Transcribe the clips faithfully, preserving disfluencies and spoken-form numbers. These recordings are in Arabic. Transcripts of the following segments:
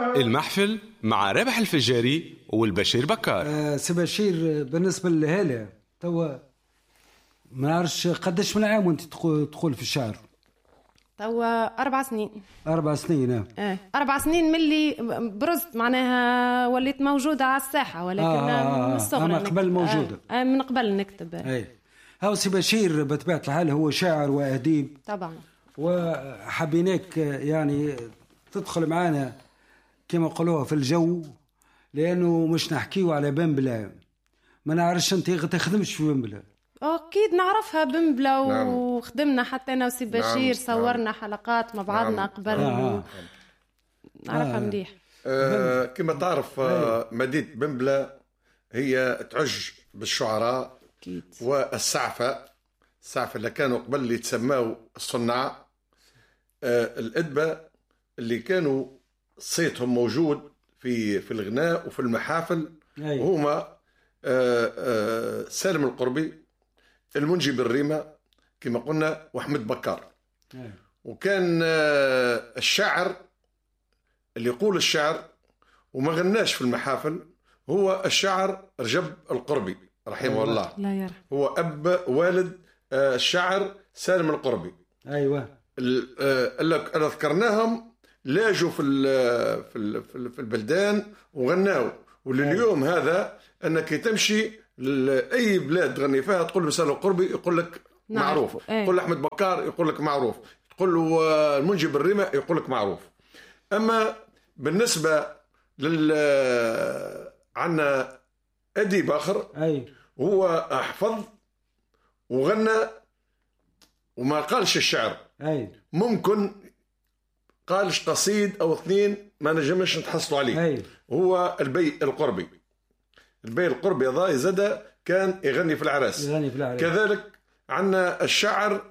المحفل مع رابح الفجاري والبشير بكار. آه سي بشير، بالنسبة لهلا توا ما نعرفش قداش من عام وانت تدخل في الشعر؟ توا أربع سنين. أربع سنين اه أربع سنين ملي برزت معناها وليت موجودة على الساحة، ولكن آه من الصغر من قبل موجودة. آه من قبل نكتب. أي هاو سي بشير بطبيعة الحال هو شاعر وأديب طبعا، وحبيناك يعني تدخل معنا كما قالوها في الجو، لأنه مش نحكيو على بنبلة. ما نعرفش أنت تخدمش في بنبلة؟ أكيد نعرفها بنبلة. نعم. وخدمنا حتى أنا وسي بشير. نعم. صورنا نعم. حلقات مع بعضنا. نعم. قبل. آه. نعرفها آه. مليح. آه كما تعرف آه مدينة بنبلة هي تعج بالشعراء أكيد. والسعفة السعفة اللي كانوا قبل اللي يتسموا الصناع، آه الأدبة اللي كانوا صيتهم موجود في في الغناء وفي المحافل. أيوة. هما آه آه سالم القربي، المنجي بالريمة كما قلنا، وأحمد بكار. أيوة. وكان آه الشاعر اللي يقول الشعر وما غناش في المحافل هو الشاعر رجب القربي رحمه أيوة. الله. لا يرحم. هو أب والد آه الشاعر سالم القربي. أيوة. اللي ذكرناهم لاجوا في في في البلدان وغناوا، ولليوم أيوة. هذا انك تمشي لاي بلاد تغني فيها تقول له سالم القربي يقول لك نعم. معروف. أيوة. تقول له احمد بكار يقول لك معروف، تقول له المنجي بالريمة يقول لك معروف. اما بالنسبه لل عنا اديب اخر أيوة. هو حفظ وغنى وما قالش الشعر. أيوة. ممكن قالش قصيد او اثنين ما نجمش نتحصلوا عليه. أيوة. هو البي القربي. البي القربي هذا زاد كان يغني في العراس. يغني في العراس. كذلك عندنا الشاعر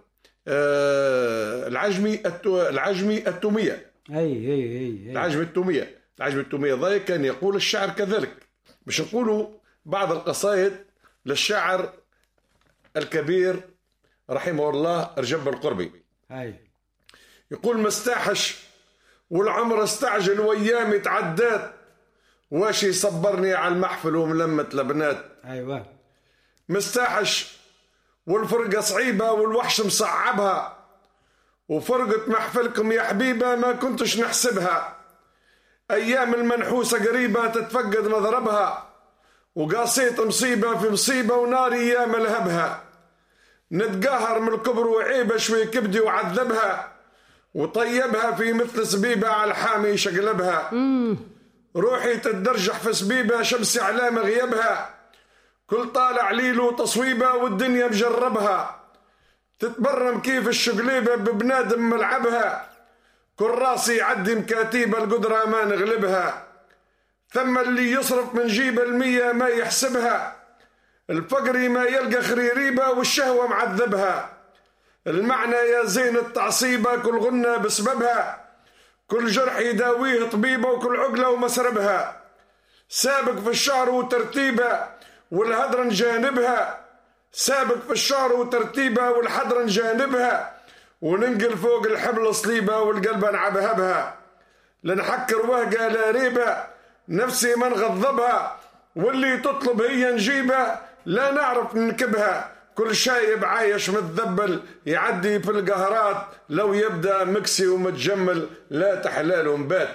آه العجمي العجمي التومية. اي اي اي, أي. العجمي التومية العجمي التومية هذا كان يقول الشعر كذلك. مش نقولوا بعض القصائد للشاعر الكبير رحمه الله رجب القربي. أي. يقول مستاحش والعمر استعجل وايامي تعدات، واش يصبرني على المحفل وملمة لبنات. ايوه. مستاحش والفرقة صعيبة والوحش مصعبها، وفرقة محفلكم يا حبيبة ما كنتش نحسبها، ايام المنحوسة قريبة تتفقد مضربها، وقاسيت مصيبة في مصيبة وناري يا ملهبها، نتقاهر من الكبر وعيبة شوي كبدي وعذبها، وطيبها في مثل سبيبة على الحامي شقلبها. مم. روحي تتدرجح في سبيبة شمسي علامة غيابها، كل طالع ليلو تصويبة والدنيا مجربها، تتبرم كيف الشقليبة ببنادم ملعبها، كل راسي يعدي مكاتيبة القدرة ما نغلبها، ثم اللي يصرف من جيب المية ما يحسبها، الفقري ما يلقى خريريبة والشهوة معذبها، المعنى يا زين التعصيبة كل غنى بسببها، كل جرح يداويه طبيبة وكل عقلة ومسربها، سابق في الشعر وترتيبة والهدرن جانبها، سابق في الشعر وترتيبة والحدرن جانبها، وننقل فوق الحبل صليبة والقلب نعبهبها، لنحكر وهقة لا ريبة نفسي من غضبها، واللي تطلب هي نجيبها لا نعرف ننكبها، كل شايب عايش متذبل يعدي في القهرات، لو يبدأ مكسي ومتجمل لا تحلاله مبات.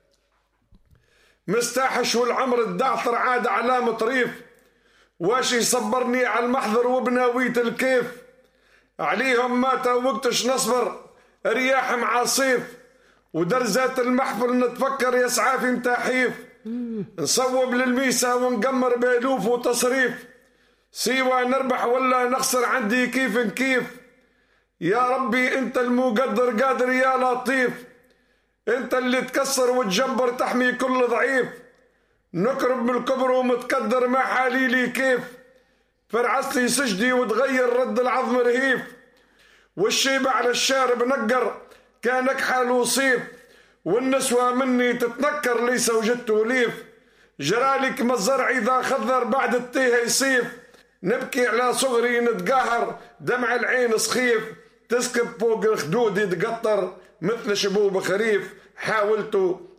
مستاحش والعمر الدعثر عاد علامة ريف، واش يصبرني على المحضر وبناويت الكيف، عليهم مات وقتش نصبر رياح معاصيف، ودرزات المحفل نتفكر يسعى في متاحيف، نصوب للميسا ونقمر بألوف وتصريف، سيوا نربح ولا نخسر عندي كيف كيف، يا ربي انت المقدر قادر يا لطيف، انت اللي تكسر وتجبر تحمي كل ضعيف، نقرب من الكبر ومتقدر ما حالي لي كيف، فرعس لي سجدي وتغير رد العظم رهيف، والشيبة على الشارب نقر كانك حال وصيف، والنسوة مني تتنكر ليس وجدت ليف، جرالك ما الزرع إذا خضر بعد التيه يصيف، نبكي على صغري نتقاهر دمع العين سخيف، تسكب فوق الخدود يتقطر مثل شبوب خريف، حاولت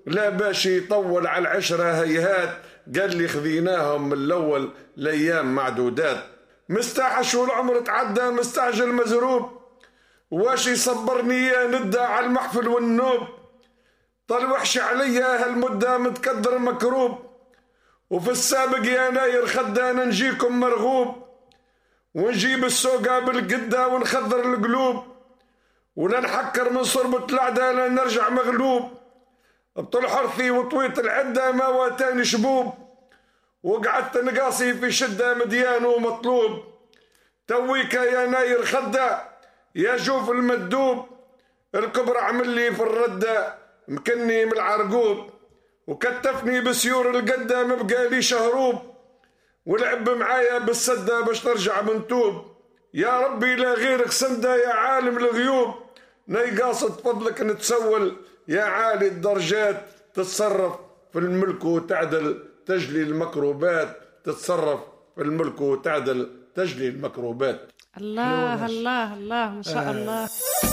لا باش يطول على العشرة هيهات، قال لي خذيناهم من الأول لأيام معدودات. مستحش والعمر تعدى مستعجل مزروب، واش يصبرني يا ندى على المحفل والنوب. طال وحش عليا هالمدة متكدر مكروب، وفي السابق يا ناير خدانا نجيكم مرغوب، ونجيب السوقة بالقدة ونخضر القلوب، ولا نحكر من صربة العدا لا نرجع مغلوب. بطل حرثي وطويت العدة ما واتاني شبوب، وقعدت نقاصي في شدة مديان ومطلوب. تويك يا ناير خدة يا جوف المدوب، الكبر عمل لي في الردة مكني من العرقوب، وكتفني بسيور القدة مبقى لي شهروب، ولعب معايا بالسدة باش ترجع منتوب. يا ربي لا غيرك سندة يا عالم الغيوب، ناي قاصد فضلك نتسول يا عالي الدرجات، تتصرف في الملك وتعدل تجلي المكروبات، تتصرف في الملك وتعدل تجلي المكروبات. الله الله الله ما شاء الله.